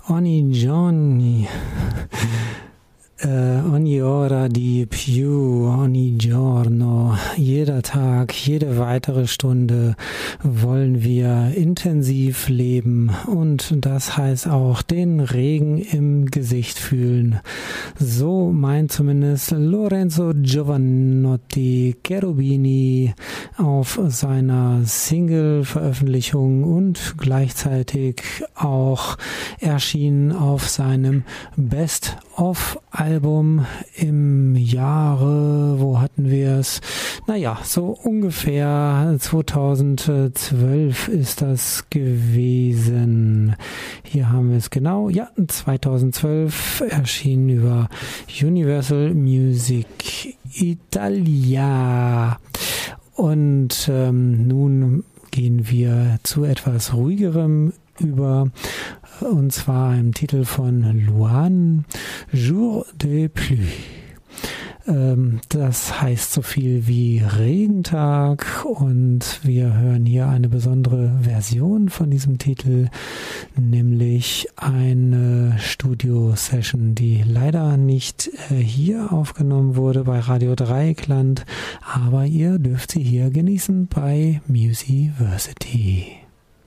Ogni giorno, ogni ora di più, ogni giorno, jeder Tag, jede weitere Stunde wollen wir intensiv leben und das heißt auch den Regen im Gesicht fühlen. So meint zumindest Lorenzo Giovanotti Cherubini auf seiner Single-Veröffentlichung und gleichzeitig auch erschienen auf seinem Best-of-Album im Jahre, wo hatten wir es? Naja, so ungefähr 2012 ist das gewesen. Hier haben wir es genau. Ja, 2012 erschien über Universal Music Italia. Und nun gehen wir zu etwas ruhigerem über, und zwar einem Titel von Luan, Jour de Pluie. Das heißt so viel wie Regentag und wir hören hier eine besondere Version von diesem Titel, nämlich eine Studio-Session, die leider nicht hier aufgenommen wurde bei Radio Dreieckland, aber ihr dürft sie hier genießen bei Musiversity.